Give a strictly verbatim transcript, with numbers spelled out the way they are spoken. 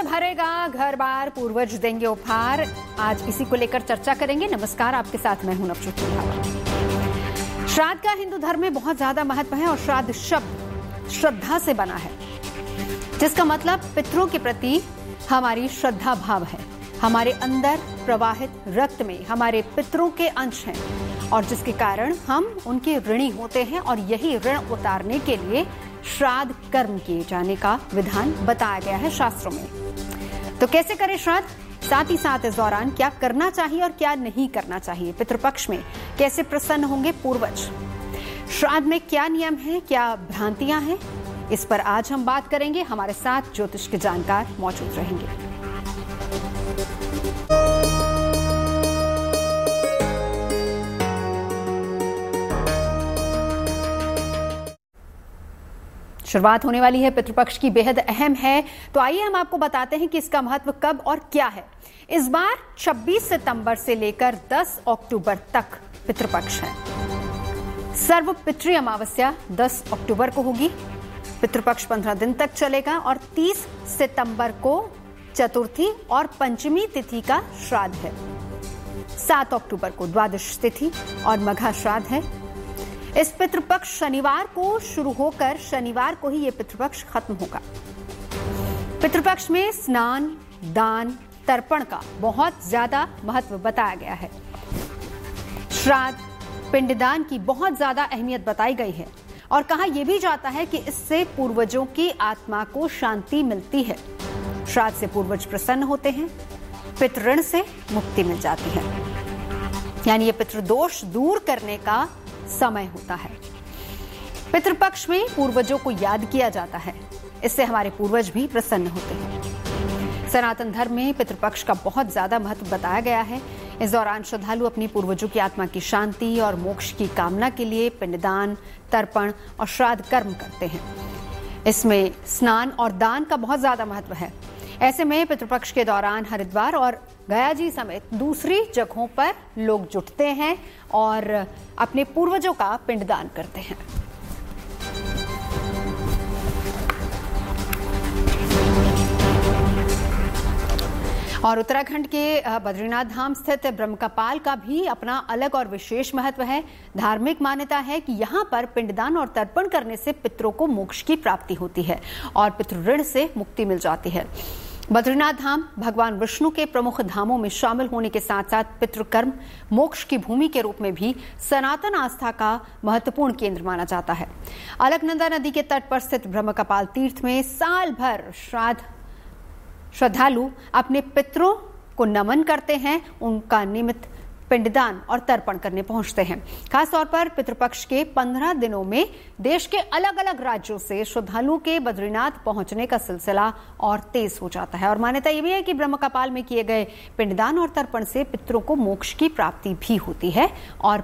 भरेगा घर बार, पूर्वज देंगे उपहार। आज इसी को लेकर चर्चा करेंगे। नमस्कार, आपके साथ मैं हूं नवजोत सिंघाड़ा। श्राद्ध का हिंदू धर्म में बहुत ज्यादा महत्व है और श्राद्ध शब्द श्रद्धा से बना है, जिसका मतलब पितरों के प्रति हमारी श्रद्धा भाव है। हमारे अंदर प्रवाहित रक्त में हमारे पितरों के अंश हैं और जिसके कारण हम उनके ऋणी होते हैं और यही ऋण उतारने के लिए श्राद्ध कर्म किए जाने का विधान बताया गया है शास्त्रों में। तो कैसे करें श्राद्ध, साथ ही साथ इस दौरान क्या करना चाहिए और क्या नहीं करना चाहिए, पितृपक्ष में कैसे प्रसन्न होंगे पूर्वज, श्राद्ध में क्या नियम है, क्या भ्रांतियां हैं, इस पर आज हम बात करेंगे। हमारे साथ ज्योतिष के जानकार मौजूद रहेंगे। शुरुआत होने वाली है पितृपक्ष की, बेहद अहम है। तो आइए हम आपको बताते हैं कि इसका महत्व कब और क्या है। इस बार छब्बीस सितंबर से लेकर दस अक्टूबर तक पितृपक्ष है। सर्व पितृ अमावस्या दस अक्टूबर को होगी। पितृपक्ष पंद्रह दिन तक चलेगा और तीस सितंबर को चतुर्थी और पंचमी तिथि का श्राद्ध है। सात अक्टूबर को द्वादश तिथि और मघा श्राद्ध है। इस पितृपक्ष शनिवार को शुरू होकर शनिवार को ही यह पितृपक्ष खत्म होगा। पितृपक्ष में स्नान, दान, तर्पण का बहुत ज्यादा महत्व बताया गया है। श्राद्ध, पिंडदान की बहुत ज्यादा अहमियत बताई गई है और कहा यह भी जाता है कि इससे पूर्वजों की आत्मा को शांति मिलती है। श्राद्ध से पूर्वज प्रसन्न होते हैं, पितृऋण से मुक्ति मिल जाती है, यानी ये पितृदोष दूर करने का समय होता है। पितृपक्ष में पूर्वजों को याद किया जाता है, इससे हमारे पूर्वज भी प्रसन्न होते हैं। सनातन धर्म में पितृपक्ष का बहुत ज्यादा महत्व बताया गया है। इस दौरान श्रद्धालु अपनी पूर्वजों की आत्मा की शांति और मोक्ष की कामना के लिए पिंडदान, तर्पण और श्राद्ध कर्म करते हैं। इसमें स्नान और दान का बहुत ज्यादा महत्व है। ऐसे में पितृपक्ष के दौरान हरिद्वार और गया जी समेत दूसरी जगहों पर लोग जुटते हैं और अपने पूर्वजों का पिंडदान करते हैं। और उत्तराखंड के बद्रीनाथ धाम स्थित ब्रह्मकपाल का भी अपना अलग और विशेष महत्व है। धार्मिक मान्यता है कि यहाँ पर पिंडदान और तर्पण करने से पितरों को मोक्ष की प्राप्ति होती है और पितृऋण से मुक्ति मिल जाती है। बद्रीनाथ धाम भगवान विष्णु के प्रमुख धामों में शामिल होने के साथ साथ पितृकर्म मोक्ष की भूमि के रूप में भी सनातन आस्था का महत्वपूर्ण केंद्र माना जाता है। अलकनंदा नदी के तट पर स्थित ब्रह्मकपाल तीर्थ में साल भर श्राद्ध श्रद्धालु अपने पितरों को नमन करते हैं, उनका निमित्त पिंडदान और तर्पण करने पहुंचते हैं। खासतौर पर पितृपक्ष के पंद्रह दिनों में देश के अलग अलग राज्यों से श्रद्धालुओं के बद्रीनाथ पहुंचने का सिलसिला और तेज हो जाता है। और मान्यता यह भी है कि ब्रह्मकपाल में किए गए पिंडदान और तर्पण से पितरों को मोक्ष की प्राप्ति भी होती है और